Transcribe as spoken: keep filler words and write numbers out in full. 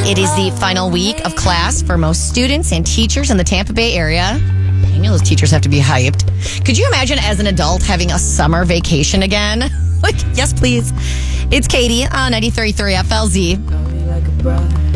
It is the final week of class for most students and teachers in the Tampa Bay area. I know those teachers have to be hyped. Could you imagine as an adult having a summer vacation again? Like, yes, please. It's Katie on ninety-three point three F L Z.